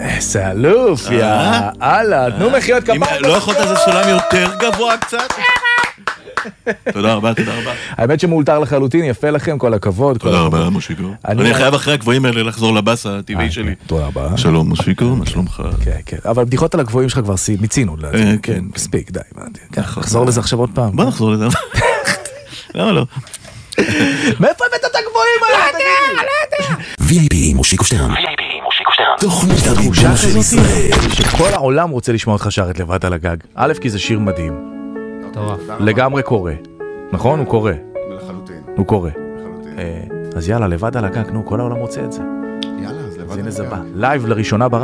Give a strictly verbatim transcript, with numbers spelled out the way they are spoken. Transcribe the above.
איזה אלוף, יא אללה, תנו מחיאות כפיים. לא יכולת איזה סולם יותר גבוה קצת? תודה רבה, תודה רבה. האמת שמאולתר לחלוטין, יפה לכם, כל הכבוד. תודה רבה, מושיקו. אני חייב אחרי הגבוהים האלה לחזור לבאס הטבעי שלי. תודה רבה. שלום, מושיקו, מה שלומך? כן, כן. אבל בדיחות על הגבוהים שלך כבר מיצינו. כן, מספיק, די. נחזור לזה עכשיו עוד פעם. בוא נחזור לזה. למה לא? מאיפה הבאת את הגבוהים האלה? לא יודע, לא יודע. וי איי פי מושיקו שטרן. וי איי פי מושיקו שטרן. תוכנית הריבון של ישראל. שכל העולם רוצה לשמוע אותך שרת לבד על הגג. א', כי זה שיר מדהים. לגמרי קורא. נכון? הוא קורא. לחלוטין. הוא קורא. לחלוטין. אז יאללה, לבד על הגג, נו, כל העולם רוצה את זה. יאללה, אז לבד אז הנה על זה הגג. בא. לייב לראשונה ברדיו.